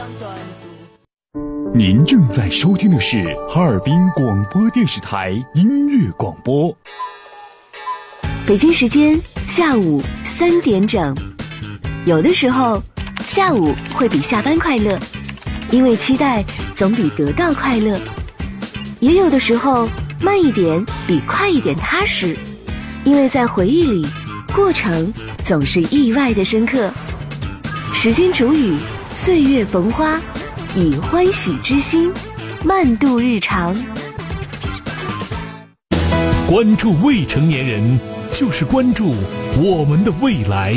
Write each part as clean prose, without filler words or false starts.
您正在收听的是哈尔滨广播电视台音乐广播。 北京时间下午3点整。有的时候，下午会比下班快乐，因为期待总比得到快乐；也有的时候，慢一点比快一点踏实，因为在回忆里，过程总是意外的深刻。时间煮雨，岁月逢花，以欢喜之心慢度日常。 关注未成年人，就是关注我们的未来。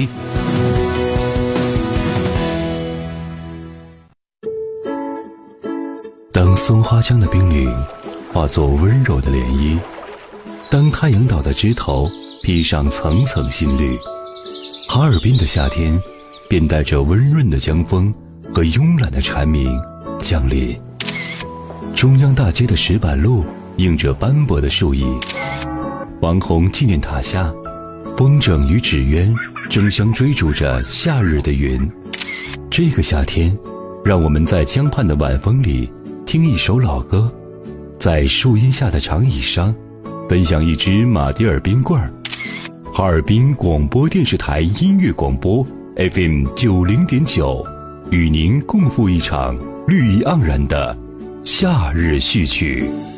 当松花江的冰凌化作温柔的涟漪，当太阳岛的枝头披上层层新绿，哈尔滨的夏天便带着温润的江风和慵懒的蝉鸣降临。中央大街的石板路映着斑驳的树影，王洪纪念塔下，风筝与纸鸢争相追逐着夏日的云。这个夏天，让我们在江畔的晚风里听一首老歌，在树荫下的长椅上分享一支马迭尔冰棍儿。哈尔滨广播电视台音乐广播 FM 90.9，与您共赴一场绿意盎然的夏日序曲。